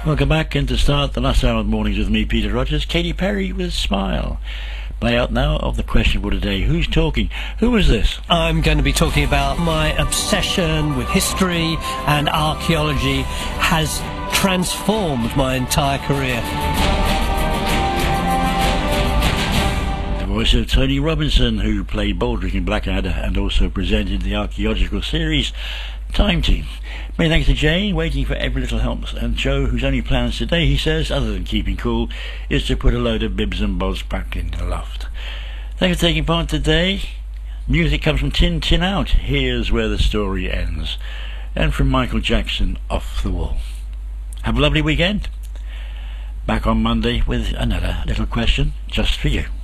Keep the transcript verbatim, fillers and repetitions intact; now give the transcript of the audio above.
Welcome back, and to start the last hour of mornings with me, Peter Rogers, Katy Perry with Smile. Play out now of the question for today. Who's talking? Who is this? I'm going to be talking about my obsession with history and archaeology has transformed my entire career. The voice of Tony Robinson, who played Baldric in Blackadder and also presented the archaeological series Time Team. Many thanks to Jane, waiting for every little help, and Joe, whose only plans today, he says, other than keeping cool, is to put a load of bibs and bobs back in the loft. Thanks for taking part today. Music comes from Tin Tin Out, Here's Where the Story Ends, and from Michael Jackson, Off the Wall. Have a lovely weekend. Back on Monday with another little question just for you.